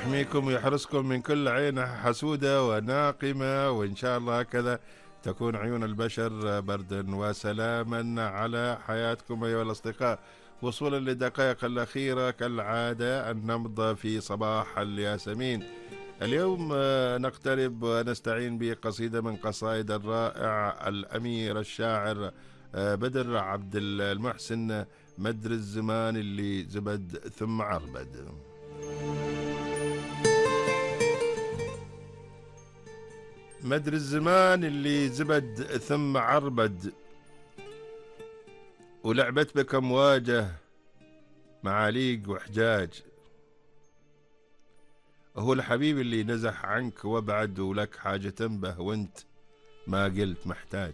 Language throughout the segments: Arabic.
يحميكم ويحرسكم من كل عين حسودة وناقمة، وإن شاء الله هكذا تكون عيون البشر بردا وسلاما على حياتكم أيها الأصدقاء. وصولا للدقائق الأخيرة كالعادة النبض في صباح الياسمين. اليوم نقترب ونستعين بقصيدة من قصائد الرائع الأمير الشاعر بدر عبد المحسن، مدر الزمان اللي زبد ثم عربد. مدر الزمان اللي زبد ثم عربد، ولعبت بك أمواجه معاليق وحجاج. هو الحبيب اللي نزح عنك وابعد، ولك حاجة تنبه وانت ما قلت محتاج.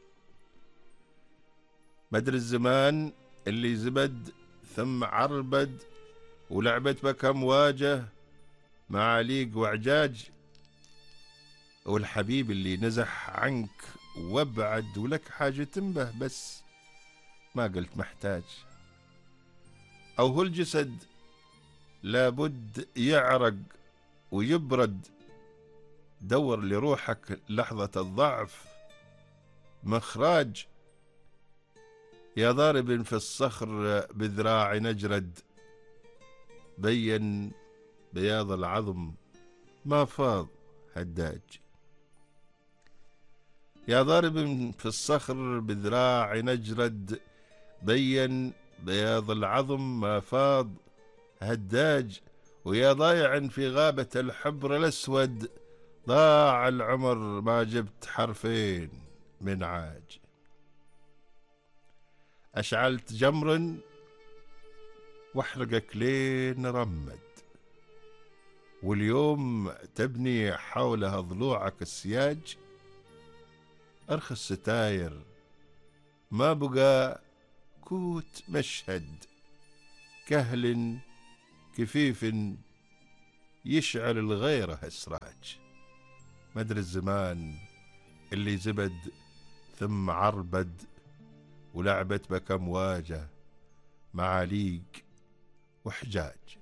مدر الزمان اللي زبد ثم عربد، ولعبت بك أمواجه معاليق وعجاج. والحبيب اللي نزح عنك وابعد، ولك حاجة تنبه بس ما قلت محتاج. أو هو الجسد لابد يعرق ويبرد، دور لروحك لحظة الضعف مخراج. يا ضارب في الصخر بذراع نجرد، بين بياض العظم ما فاض هداج. يا ضارب في الصخر بذراع نجرد، بين بياض العظم ما فاض هداج. ويا ضايع في غابة الحبر الأسود، ضاع العمر ما جبت حرفين من عاج. أشعلت جمر واحرقك لين رمد، واليوم تبني حولها ضلوعك السياج. أرخ الستاير ما بقى كوت مشهد، كهل كفيف يشعل الغيرة اسراج. مدر الزمان اللي زبد ثم عربد، ولعبت بك أمواجه معاليق وحجاج.